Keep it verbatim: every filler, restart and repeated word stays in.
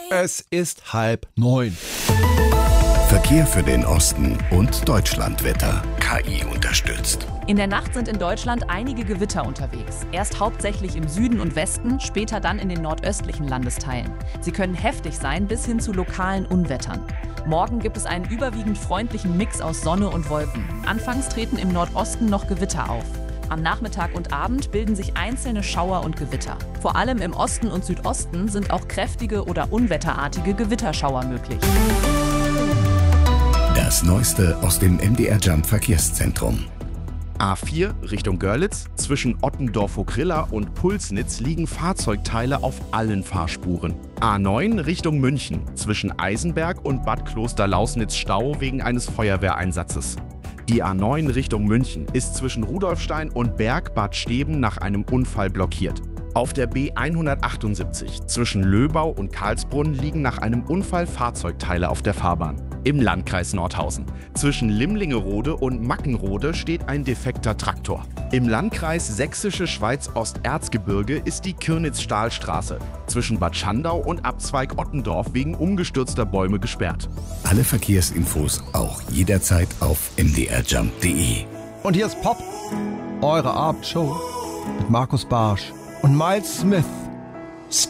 Es ist halb neun. Verkehr für den Osten und Deutschlandwetter. K I unterstützt. In der Nacht sind in Deutschland einige Gewitter unterwegs. Erst hauptsächlich im Süden und Westen, später dann in den nordöstlichen Landesteilen. Sie können heftig sein bis hin zu lokalen Unwettern. Morgen gibt es einen überwiegend freundlichen Mix aus Sonne und Wolken. Anfangs treten im Nordosten noch Gewitter auf. Am Nachmittag und Abend bilden sich einzelne Schauer und Gewitter. Vor allem im Osten und Südosten sind auch kräftige oder unwetterartige Gewitterschauer möglich. Das Neueste aus dem M D R-Jump Verkehrszentrum. A vier Richtung Görlitz. Zwischen Ottendorf-Okrilla und Pulsnitz liegen Fahrzeugteile auf allen Fahrspuren. A neun Richtung München. Zwischen Eisenberg und Bad Klosterlausnitz Stau wegen eines Feuerwehreinsatzes. Die A neun Richtung München ist zwischen Rudolfstein und Berg-Bad Steben nach einem Unfall blockiert. Auf der B hundertachtundsiebzig zwischen Löbau und Karlsbrunn liegen nach einem Unfall Fahrzeugteile auf der Fahrbahn. Im Landkreis Nordhausen. Zwischen Limlingerode und Mackenrode steht ein defekter Traktor. Im Landkreis Sächsische Schweiz-Osterzgebirge ist die Kirnitz-Stahlstraße zwischen Bad Schandau und Abzweig Ottendorf wegen umgestürzter Bäume gesperrt. Alle Verkehrsinfos auch jederzeit auf m d r jump punkt d e. Und hier ist Pop, eure Abendshow mit Markus Barsch und Miles Smith.